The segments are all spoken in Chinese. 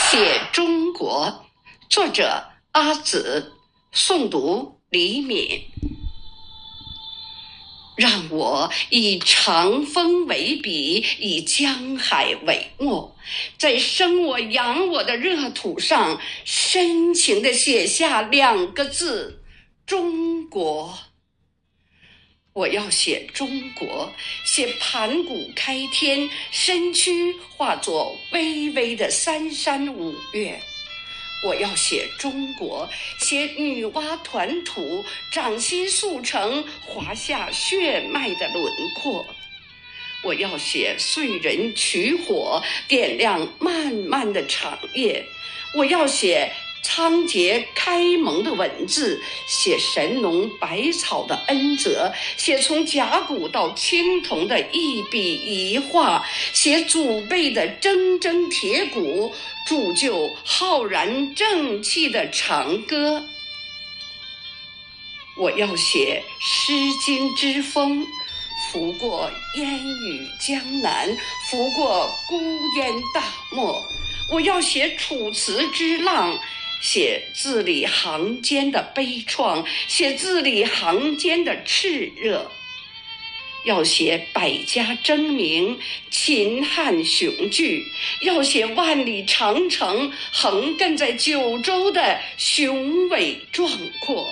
写中国，作者阿紫，诵读李敏。让我以长风为笔，以江海为墨，在生我养我的热土上深情地写下2个字：中国。我要写中国，写盘古开天，身躯化作巍巍的三山五岳。我要写中国，写女娲团土，掌心塑成华夏血脉的轮廓。我要写燧人取火，点亮漫漫的长夜。我要写仓颉开蒙的文字，写神农百草的恩泽，写从甲骨到青铜的一笔一画，写祖辈的铮铮铁骨，铸就浩然正气的长歌。我要写诗经之风，拂过烟雨江南，拂过孤烟大漠。我要写楚辞之浪，写字里行间的悲怆，写字里行间的炽热。要写百家争鸣，秦汉雄踞，要写万里长城横亘在九州的雄伟壮阔。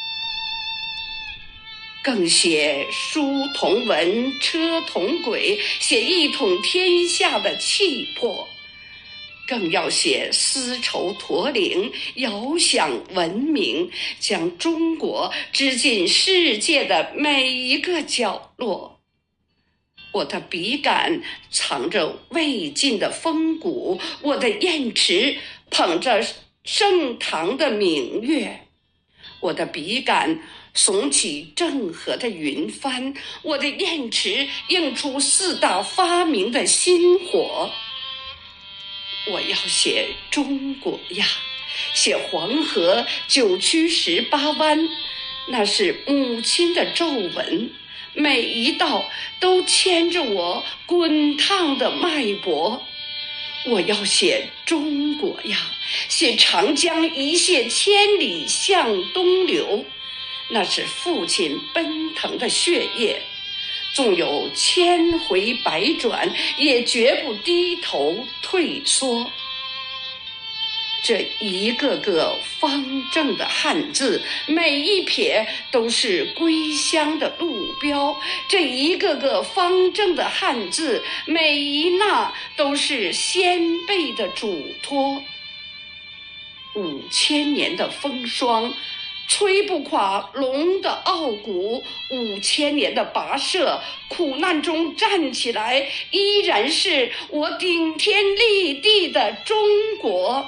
更写书同文，车同轨，写一统天下的气魄。更要写丝绸驼铃，遥响文明，将中国织进世界的每一个角落。我的笔杆藏着未尽的风骨，我的砚池捧着盛唐的明月。我的笔杆耸起郑和的云帆，我的砚池映出4大发明的薪火。我要写中国呀，写黄河9曲18弯，那是母亲的皱纹，每一道都牵着我滚烫的脉搏。我要写中国呀，写长江一泻千里向东流，那是父亲奔腾的血液，纵有千回百转，也绝不低头退缩。这一个个方正的汉字，每一撇都是归乡的路标；这一个个方正的汉字，每一捺都是先辈的嘱托。5000年的风霜吹不垮龙的傲骨，5000年的跋涉，苦难中站起来，依然是我顶天立地的中国。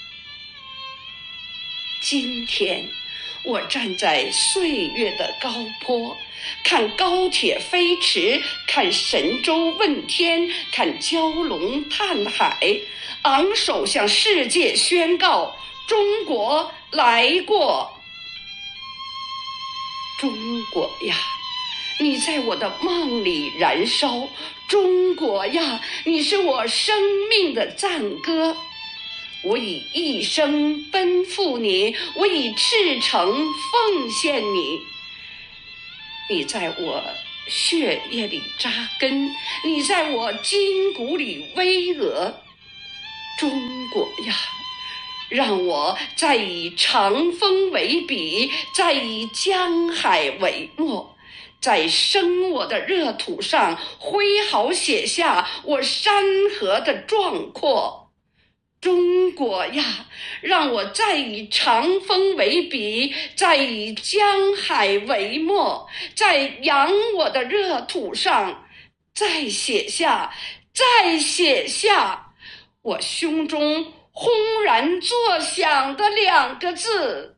今天我站在岁月的高坡，看高铁飞驰，看神舟问天，看蛟龙探海，昂首向世界宣告：中国来过。中国呀，你在我的梦里燃烧；中国呀，你是我生命的赞歌。我以一生奔赴你，我以赤诚奉献你。你在我血液里扎根，你在我筋骨里巍峨。中国呀，让我再以长风为笔，再以江海为墨，在生我的热土上挥毫写下我山河的壮阔。中国呀，让我再以长风为笔，再以江海为墨，在养我的热土上再写下我胸中轰然作响的2个字：